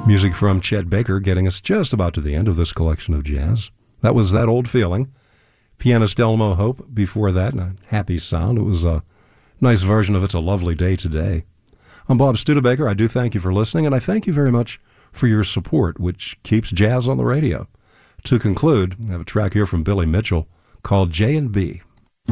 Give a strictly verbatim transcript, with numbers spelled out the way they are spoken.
Music from Chet Baker getting us just about to the end of this collection of jazz. That was That Old Feeling. Pianist Elmo Hope before that, and a happy sound. It was a nice version of It's a Lovely Day Today. I'm Bob Studebaker. I do thank you for listening, and I thank you very much for your support, which keeps jazz on the radio. To conclude, I have a track here from Billy Mitchell called J and B.